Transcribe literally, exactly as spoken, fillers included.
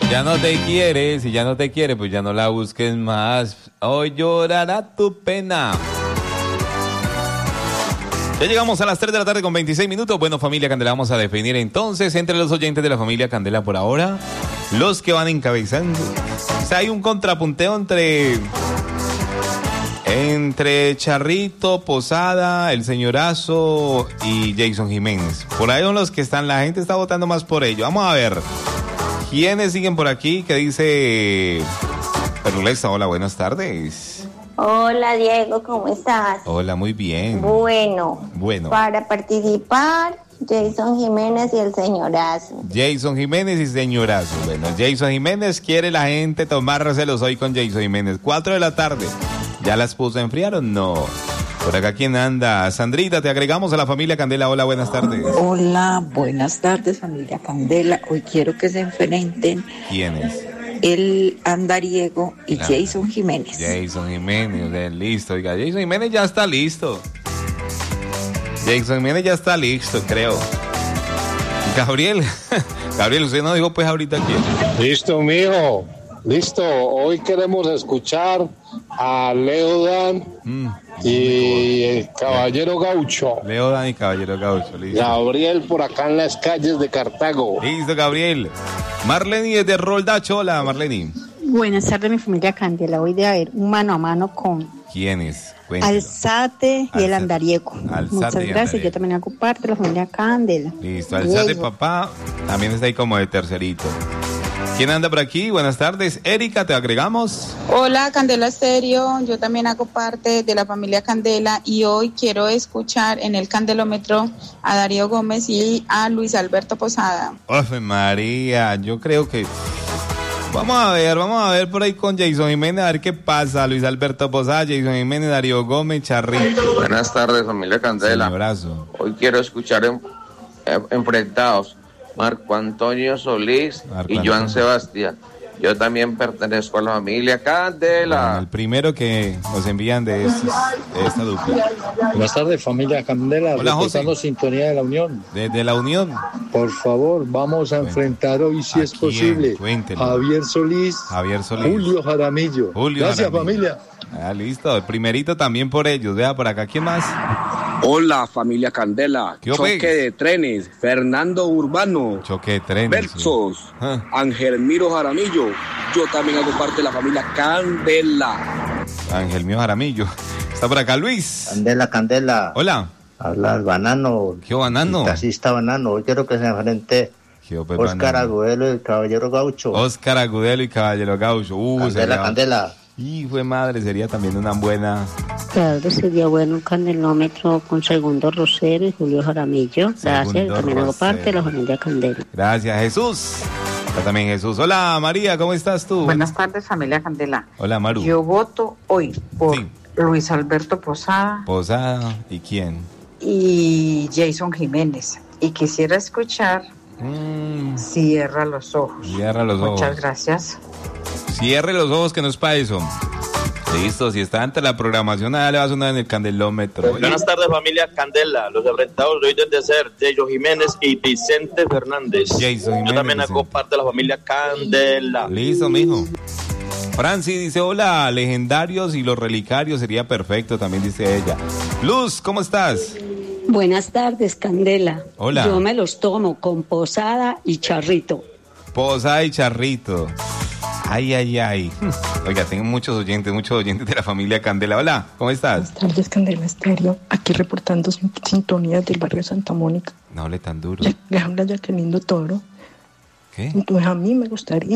Ya no te quiere, si ya no te quiere, pues ya no la busques más. Hoy llorará tu pena. Ya llegamos a las tres de la tarde con veintiséis minutos. Bueno, familia Candela, vamos a definir entonces entre los oyentes de la familia Candela por ahora, los que van encabezando. O sea, hay un contrapunteo entre... Entre Charrito, Posada, el señorazo y Jason Jiménez. Por ahí son los que están, la gente está votando más por ello. Vamos a ver. ¿Quiénes siguen por aquí? ¿Qué dice Perulesta? Hola, buenas tardes. Hola, Diego, ¿cómo estás? Hola, muy bien. Bueno. Bueno. Para participar, Jason Jiménez y el señorazo. Jason Jiménez y señorazo. Bueno, Jason Jiménez quiere la gente tomárselos hoy con Jason Jiménez. Cuatro de la tarde. ¿Ya las puso a enfriar o no? Por acá, ¿quién anda? Sandrita, te agregamos a la familia Candela. Hola, buenas tardes. Hola, buenas tardes, familia Candela. Hoy quiero que se enfrenten. ¿Quiénes? El andariego y Ah, Jason Jiménez. Jason Jiménez, eh, listo. Oiga, Jason Jiménez ya está listo. Jason Jiménez ya está listo, creo. Gabriel, Gabriel, usted no dijo pues ahorita quién. Listo, mijo. Listo. Hoy queremos escuchar a Leo Dan Mm, y el Caballero Gaucho. Leo Dan y Caballero Gaucho, listo. Gabriel por acá en las calles de Cartago. Listo, Gabriel. Marleni desde Roldacho. Hola, Marleni. Buenas tardes, mi familia Candela. Hoy de haber un mano a mano con ¿Quién es? Cuéntelo. Alzate y el Alzate. Andariego. Alzate Muchas y gracias. Andariego. Yo también hago parte de la familia Candela. Listo, Alzate, Diego. papá. También está ahí como de tercerito. ¿Quién anda por aquí? Buenas tardes. Erika, ¿te agregamos? Hola, Candela Estéreo. Yo también hago parte de la familia Candela y hoy quiero escuchar en el candelómetro a Darío Gómez y a Luis Alberto Posada. Uf, María, yo creo que... Vamos a ver, vamos a ver por ahí con Jason Jiménez, a ver qué pasa. Luis Alberto Posada, Jason Jiménez, Darío Gómez, Charrito. Buenas tardes, familia Candela. Señorazo. Hoy quiero escuchar en, eh, enfrentados Marco Antonio Solís Marco y Joan Antonio. Sebastián. Yo también pertenezco a la familia Candela. Bueno, el primero que nos envían de, estos, de esta dupla. Buenas tardes, familia Candela. Hola, José. Reportando Sintonía de la Unión. Desde la Unión. Por favor, vamos a Bueno. enfrentar hoy, si ¿A es quién? posible, Cuéntelo. Javier Solís, Javier Solís. Julio Jaramillo. Julio Gracias, Jaramillo. familia. Ah, listo. El primerito también por ellos. Vea por acá. ¿Quién más? Hola, familia Candela. ¿Qué hubo, Choque pues? de trenes. Fernando Urbano. Choque de trenes. Versos. Ah. Ángel Miro Jaramillo. Yo también hago parte de la familia Candela. Ángel mío Jaramillo. Está por acá Luis. Candela, Candela. Hola. Habla el banano. ¿Qué banano? El taxista banano. Hoy quiero que se enfrente ¿Qué hubo, pues, Oscar banano? Agudelo y el Caballero Gaucho. Oscar Agudelo y Caballero Gaucho. Uh, Candela, sería... Candela. Hijo de madre, sería también una buena... Claro, sería bueno un candelómetro con Segundo Rosero y Julio Jaramillo. Gracias, Segundo también hago Rosero. parte de la familia Candela. Gracias, Jesús. Está también Jesús. Hola, María, ¿cómo estás tú? Buenas tardes, familia Candela. Hola, Maru. Yo voto hoy por Sí. Luis Alberto Posada Posada, ¿y quién? y Jason Jiménez. Y quisiera escuchar Mm, Cierra los ojos. cierra los ojos. Muchas gracias. Cierre los ojos, que no es para eso. Listo, si está ante la programación, allá le va a sonar en el candelómetro. Buenas tardes, familia Candela. Los enfrentados de hoy deben ser Jason Jiménez y Vicente Fernández. Jason Jiménez, Yo también hago Vicente. parte de la familia Candela. Listo, mijo. Francis dice, hola, legendarios y los relicarios sería perfecto, también dice ella. Luz, ¿cómo estás? Buenas tardes, Candela. Hola. Yo me los tomo con Posada y Charrito. Posada y Charrito. Ay, ay, ay. Oiga, tengo muchos oyentes, muchos oyentes de la familia Candela. Hola, ¿cómo estás? Buenas tardes, Candela Estéreo. Aquí reportando sin- sintonías del barrio Santa Mónica. No hable tan duro. Le habla Jacqueline Toro. ¿Qué? Entonces a mí me gustaría